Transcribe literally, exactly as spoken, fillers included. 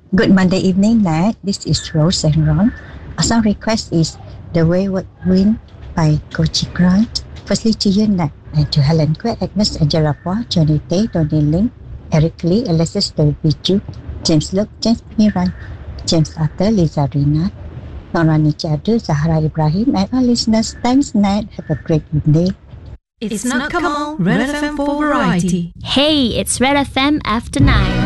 Good Monday evening, Nat. This is Rose and Ron. Our song request is The Wayward Wind by Kochi Grant. Firstly to you, Nat, and to Helen Quet, Agnes Angela Poa, Johnny Tay, Donnie Ling, Eric Lee, Alexis Delviju, James Luke, James Miran, James Arthur, Lisa Rina, Norani Chadu, Zahra Ibrahim, and our listeners. Thanks, Nat. Have a great evening. It's not Kamal, Red F M for Variety. Hey, it's Red F M after nine.